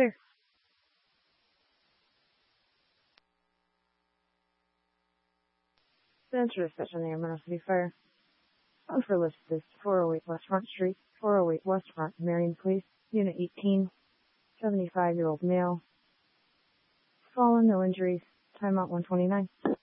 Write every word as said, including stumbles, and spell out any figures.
Clear. Center reception near Mineral City Fire. On for list is four oh eight West Front Street, four oh eight West Front, Marion Police, Unit eighteen, seventy-five-year-old male. Fallen, no injuries. Timeout one twenty-nine.